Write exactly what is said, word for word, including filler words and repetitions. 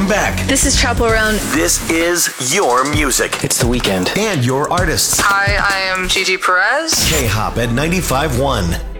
Welcome back. This is Chaperone. This is your music. It's the weekend. And your artists. Hi, I am Gigi Perez. K-Hop at ninety-five point one.